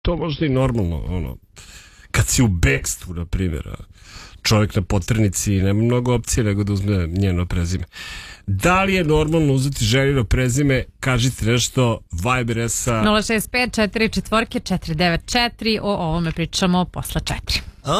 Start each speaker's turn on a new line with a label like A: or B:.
A: to možda i normalno, ono, kad si u bekstvu, na primjer, čovjek na poternici nema mnogo opcije nego da uzme njeno prezime. Da li je normalno uzeti ženino prezime? Kažite nešto. Viber-a
B: 065 44 494. O ovome pričamo posle 4.